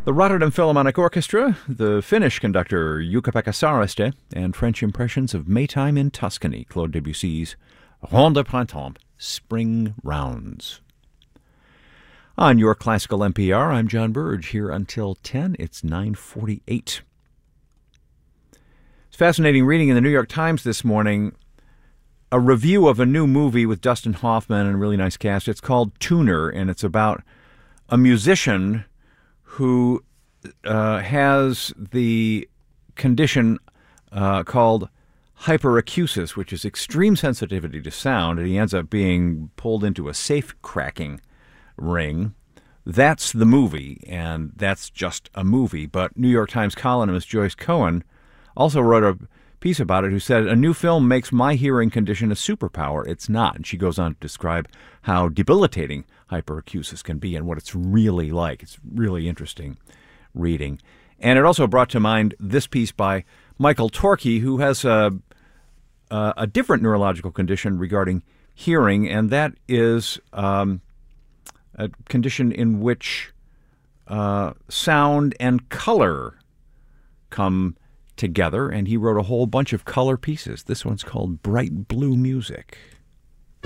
The Rotterdam Philharmonic Orchestra, the Finnish conductor Jukka-Pekka Saraste, and French impressions of Maytime in Tuscany, Claude Debussy's Ronde de Printemps, Spring Rounds. On your Classical NPR, I'm John Burge, here until 10. It's 9:48. It's fascinating reading in the New York Times this morning a review of a new movie with Dustin Hoffman and a really nice cast. It's called Tuner, and it's about a musician who has the condition called hyperacusis, which is extreme sensitivity to sound, and he ends up being pulled into a safe-cracking ring. That's the movie, and that's just a movie. But New York Times columnist Joyce Cohen also wrote a piece about it, who said, "A new film makes my hearing condition a superpower. It's not." And she goes on to describe how debilitating hyperacusis can be and what it's really like. It's really interesting reading. And it also brought to mind this piece by Michael Torkey, who has a different neurological condition regarding hearing, and that is a condition in which sound and color come together, and he wrote a whole bunch of color pieces. This one's called Bright Blue Music.